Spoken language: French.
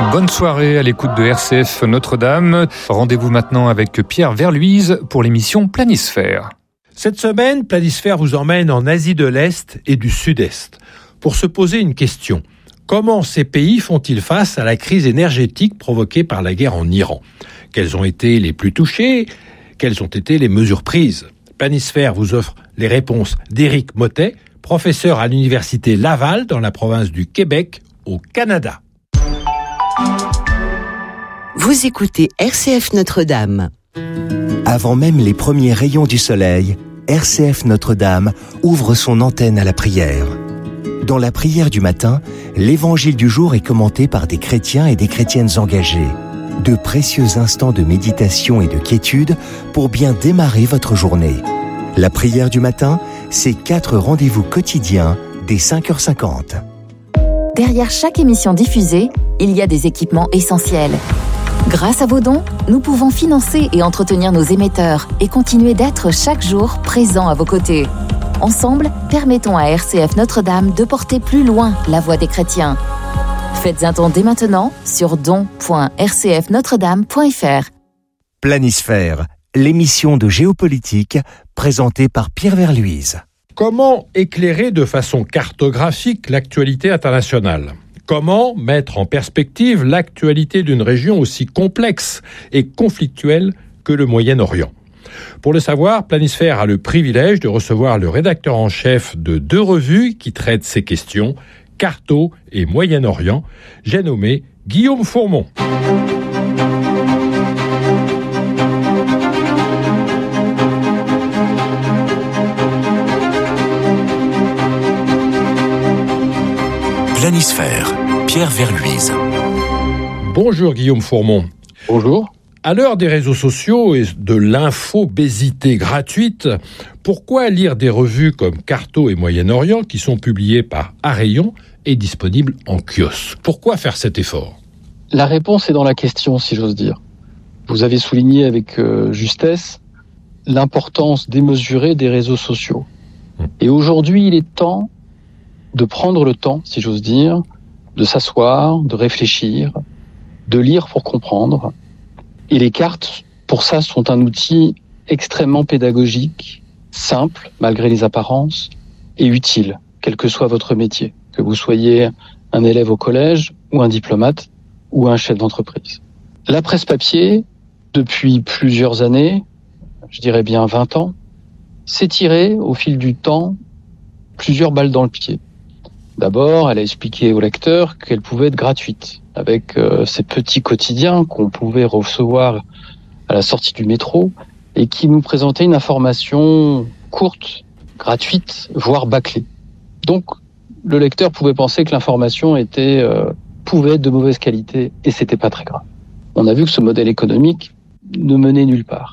Bonne soirée à l'écoute de RCF Notre-Dame. Rendez-vous maintenant avec Pierre Verluise pour l'émission Planisphère. Cette semaine, Planisphère vous emmène en Asie de l'Est et du Sud-Est pour se poser une question. Comment ces pays font-ils face à la crise énergétique provoquée par la guerre en Iran ? Quels ont été les plus touchés ? Quelles ont été les mesures prises ? Planisphère vous offre les réponses d'Éric Mottet, professeur à l'université Laval dans la province du Québec, au Canada. Vous écoutez RCF Notre-Dame. Avant même les premiers rayons du soleil, RCF Notre-Dame ouvre son antenne à la prière. Dans la prière du matin, l'évangile du jour est commenté par des chrétiens et des chrétiennes engagés. De précieux instants de méditation et de quiétude pour bien démarrer votre journée. La prière du matin, c'est 4 rendez-vous quotidiens dès 5h50. Derrière chaque émission diffusée, il y a des équipements essentiels. Grâce à vos dons, nous pouvons financer et entretenir nos émetteurs et continuer d'être chaque jour présents à vos côtés. Ensemble, permettons à RCF Notre-Dame de porter plus loin la voix des chrétiens. Faites un don dès maintenant sur don.rcfnotredame.fr. Planisphère, l'émission de géopolitique présentée par Pierre Verluise. Comment éclairer de façon cartographique l'actualité internationale ? Comment mettre en perspective l'actualité d'une région aussi complexe et conflictuelle que le Moyen-Orient ? Pour le savoir, Planisphère a le privilège de recevoir le rédacteur en chef de 2 revues qui traitent ces questions, Carto et Moyen-Orient. J'ai nommé Guillaume Fourmont. Planisphère, Pierre Verluise. Bonjour Guillaume Fourmont. Bonjour. À l'heure des réseaux sociaux et de l'infobésité gratuite, pourquoi lire des revues comme Carto et Moyen-Orient qui sont publiées par Arayon et disponibles en kiosque ? Pourquoi faire cet effort ? La réponse est dans la question, si j'ose dire. Vous avez souligné avec justesse l'importance démesurée des réseaux sociaux. Et aujourd'hui, il est temps de prendre le temps, si j'ose dire, de s'asseoir, de réfléchir, de lire pour comprendre. Et les cartes, pour ça, sont un outil extrêmement pédagogique, simple, malgré les apparences, et utile, quel que soit votre métier, que vous soyez un élève au collège, ou un diplomate, ou un chef d'entreprise. La presse papier, depuis plusieurs années, je dirais bien 20 ans, s'est tirée, au fil du temps, plusieurs balles dans le pied. D'abord, elle a expliqué aux lecteurs qu'elle pouvait être gratuite, avec ces petits quotidiens qu'on pouvait recevoir à la sortie du métro et qui nous présentaient une information courte, gratuite, voire bâclée. Donc, le lecteur pouvait penser que l'information pouvait être de mauvaise qualité et c'était pas très grave. On a vu que ce modèle économique ne menait nulle part.